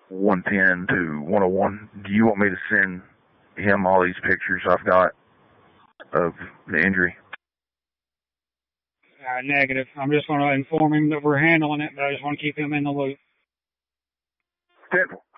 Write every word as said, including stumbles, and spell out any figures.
one ten to one oh one. Do you want me to send him all these pictures I've got of the injury? Uh, negative. I'm just going to inform him that we're handling it, but I just want to keep him in the loop. ten